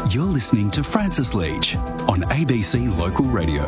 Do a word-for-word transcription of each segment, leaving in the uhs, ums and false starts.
You're listening to Francis Leach on A B C Local Radio.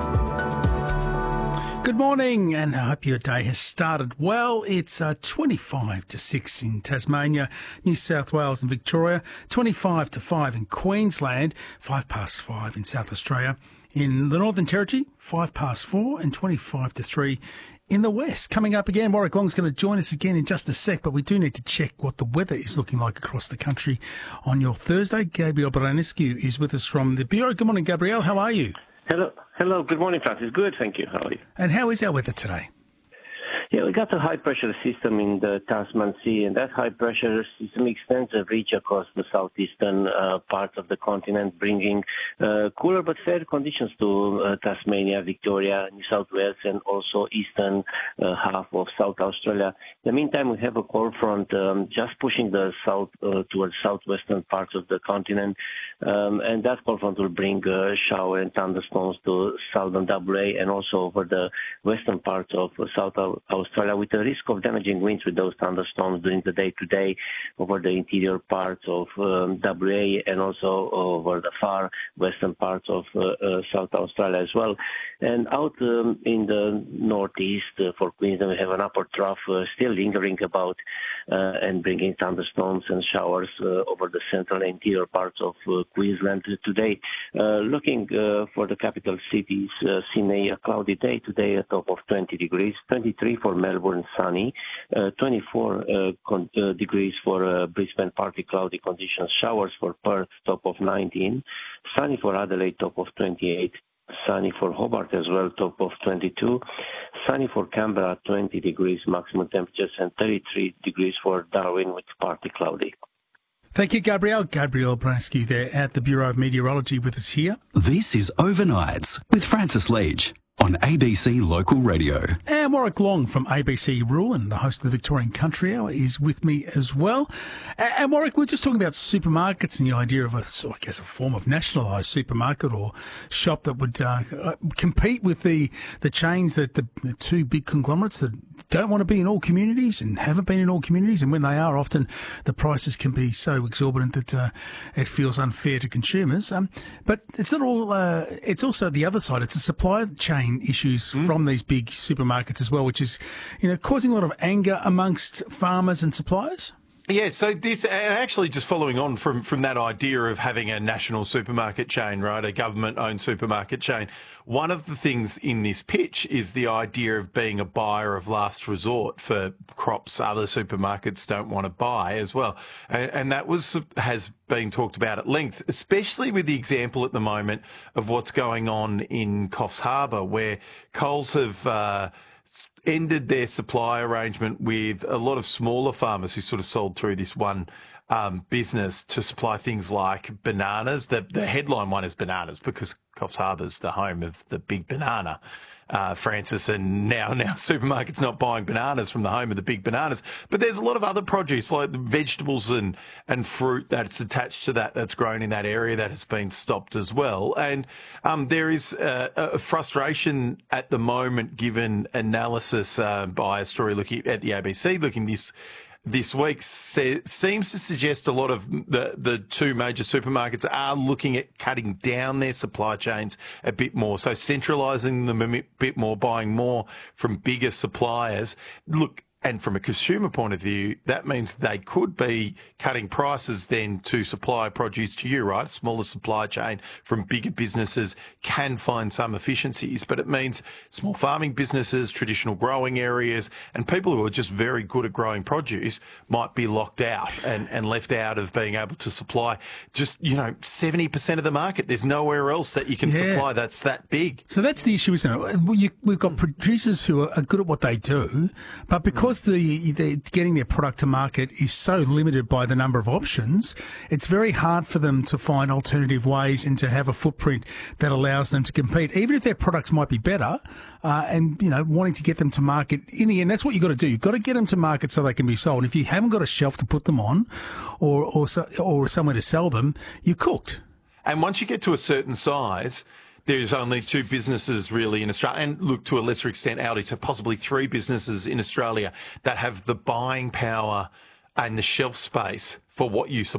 Good morning, and I hope your day has started well. It's uh, twenty-five to six in Tasmania, New South Wales and Victoria, twenty-five to five in Queensland, five past five in South Australia. In the Northern Territory, five past four and twenty-five to three in the West. Coming up again, Warwick Long's going to join us again in just a sec, but we do need to check what the weather is looking like across the country on your Thursday. Gabriel Branescu is with us from the Bureau. Good morning, Gabriel. How are you? Hello. Hello. Good morning, Francis. Good, thank you. How are you? And how is our weather today? Yeah, we got a high-pressure system in the Tasman Sea, and that high-pressure system extends a reach across the southeastern uh, part of the continent, bringing uh, cooler but fair conditions to uh, Tasmania, Victoria, New South Wales, and also eastern uh, half of South Australia. In the meantime, we have a cold front um, just pushing the south uh, towards southwestern parts of the continent, um, and that cold front will bring uh, shower and thunderstorms to southern W A and also over the western parts of uh, South Australia, with the risk of damaging winds with those thunderstorms during the day today over the interior parts of um, W A and also over the far western parts of uh, uh, South Australia as well. And out um, in the northeast uh, for Queensland, we have an upper trough uh, still lingering about uh, and bringing thunderstorms and showers uh, over the central and interior parts of uh, Queensland today. Uh, looking uh, for the capital cities, uh, Sydney, a cloudy day today, a top of twenty degrees, twenty-three for Melbourne, sunny, uh, twenty-four uh, con- uh, degrees for uh, Brisbane, partly cloudy conditions, showers for Perth, top of nineteen, sunny for Adelaide, top of twenty-eight, sunny for Hobart as well, top of twenty-two, sunny for Canberra, twenty degrees maximum temperatures, and thirty-three degrees for Darwin with partly cloudy. Thank you, Gabriel. Gabriel Branescu there at the Bureau of Meteorology with us here. This is Overnights with Francis Leach on A B C Local Radio. And Warwick Long from A B C Rural and the host of the Victorian Country Hour is with me as well. And Warwick, we're just talking about supermarkets and the idea of a, I guess, a form of nationalised supermarket or shop that would uh, compete with the, the chains that the, the two big conglomerates that don't want to be in all communities and haven't been in all communities. And when they are, often the prices can be so exorbitant that uh, it feels unfair to consumers. Um, but it's not all, uh, it's also the other side. It's the supply chain issues mm. from these big supermarkets as well, which is, you know, causing a lot of anger amongst farmers and suppliers. Yeah, so this, and actually just following on from, from that idea of having a national supermarket chain, right, a government-owned supermarket chain, one of the things in this pitch is the idea of being a buyer of last resort for crops other supermarkets don't want to buy as well. And, and that was has been talked about at length, especially with the example at the moment of what's going on in Coffs Harbour, where Coles have Uh, ended their supply arrangement with a lot of smaller farmers who sort of sold through this one um, business to supply things like bananas. The, the headline one is bananas because Coffs Harbour's the home of the big banana, uh, Francis, and now now supermarkets not buying bananas from the home of the big bananas. But there's a lot of other produce like the vegetables and, and fruit that's attached to that that's grown in that area that has been stopped as well. And um, there is a, a frustration at the moment given analysis uh, by a story looking at the A B C looking this this week se- seems to suggest a lot of the, the two major supermarkets are looking at cutting down their supply chains a bit more, so centralising them a bit more, buying more from bigger suppliers. Look, and from a consumer point of view, that means they could be cutting prices then to supply produce to you, right? A smaller supply chain from bigger businesses can find some efficiencies, but it means small farming businesses, traditional growing areas, and people who are just very good at growing produce might be locked out and, and left out of being able to supply just, you know, seventy percent of the market. There's nowhere else that you can yeah. supply that's that big. So that's the issue, isn't it? You, we've got producers who are good at what they do, but because Because the, the getting their product to market is so limited by the number of options, it's very hard for them to find alternative ways and to have a footprint that allows them to compete, even if their products might be better. Uh, and, you know, wanting to get them to market, in the end, that's what you've got to do. You've got to get them to market so they can be sold. If you haven't got a shelf to put them on or, or, or somewhere to sell them, you're cooked. And once you get to a certain size, there's only two businesses really in Australia, and look, to a lesser extent, Aldi, so possibly three businesses in Australia that have the buying power and the shelf space for what you supply.